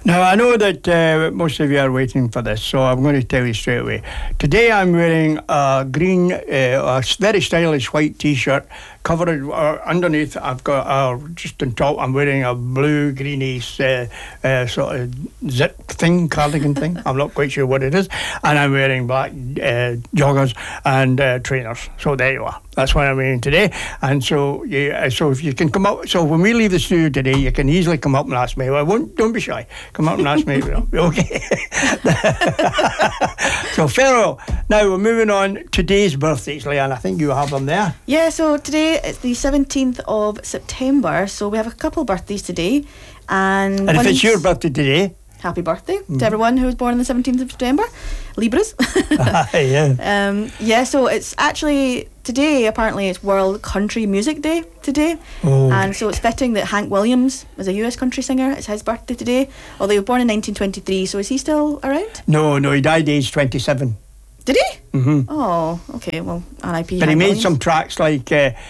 Now, I know that most of you are waiting for this, so I'm going to tell you straight away. Today I'm wearing a green, a very stylish white T-shirt, covered underneath. I've got, just on top, I'm wearing a blue, greenish sort of zip thing, cardigan thing. I'm not quite sure what it is. And I'm wearing black joggers and trainers. So there you are. That's what I'm wearing today. And so, so if you can come up, so when we leave the studio today, you can easily come up and ask me. Don't be shy. Come up and ask me. Okay. So farewell. Now we're moving on. Today's birthdays, Leanne. I think you have them there. Yeah, so today it's the 17th of September. So we have a couple of birthdays today. And if it's your birthday today, happy birthday to everyone who was born on the 17th of September. Libras. Yeah. So it's actually today, apparently it's World Country Music Day today. Oh. And so it's fitting that Hank Williams was a US country singer. It's his birthday today. Although he was born in 1923, so is he still around? No, he died age 27. Did he? Mm-hmm. Oh, okay, well, R.I.P. But Hank he made Williams. some tracks like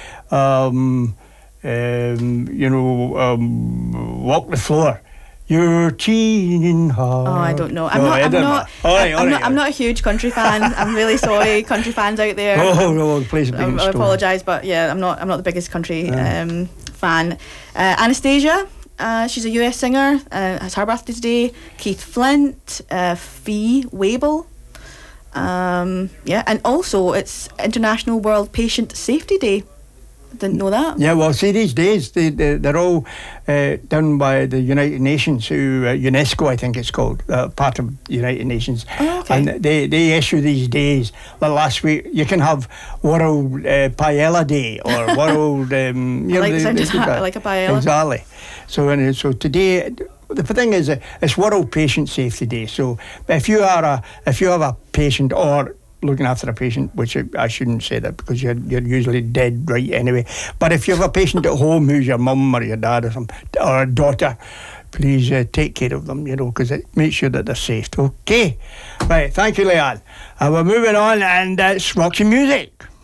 Walk the Floor. Your teen heart. Oh, I don't know. I'm not a huge country fan. I'm really sorry, country fans out there. Oh no, please be I apologise, but yeah, I'm not the biggest country fan. Anastasia, she's a US singer. It's her birthday today. Keith Flint, Fee Waybill. And also it's International World Patient Safety Day. Didn't know that. Yeah, well, see, these days they're all done by the United Nations, UNESCO, I think it's called, part of the United Nations. Oh, okay. And they issue these days. Well, last week you can have World Paella Day or World. Like a paella. Exactly. So today. The thing is, it's World Patient Safety Day. So if you have a patient or looking after a patient, which I shouldn't say that because you're usually dead right anyway. But if you have a patient at home who's your mum or your dad or a daughter, please take care of them, because it makes sure that they're safe. Okay, right. Thank you, Leanne. We're moving on, and it's Roxy Music.